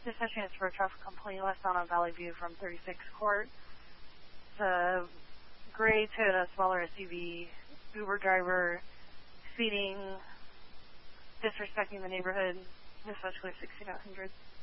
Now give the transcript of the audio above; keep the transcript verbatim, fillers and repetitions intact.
Dispatching is for a traffic complaint westbound on Valley View from thirty-sixth Court. It's a gray Toyota smaller S U V, Uber driver, speeding, disrespecting the neighborhood. Dispatch clear sixty-nine hundred.